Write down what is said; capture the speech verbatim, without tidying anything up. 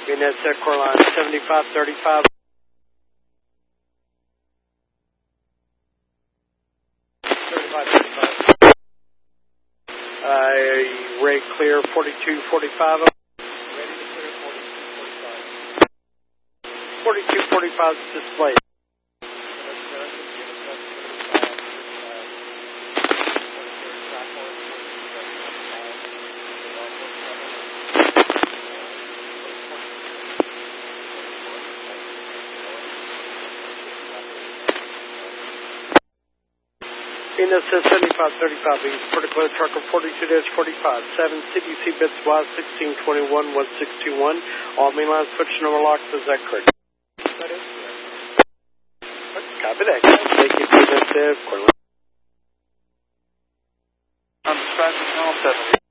Venus Coraline seventy-five thirty-five. thirty-five thirty-five. Uh, Ray clear forty-two forty-five. Ready to clear forty-two forty-five. forty-two forty-five is displayed. Venus seventy-five thirty-five East, particular trucker forty-two forty-five, seven C B C bits Y sixteen twenty-one one six two one. All main lines switching over locked, is that correct? That is correct. Copy that. Thank you, Venus Coraline. I'm traffic now, seven.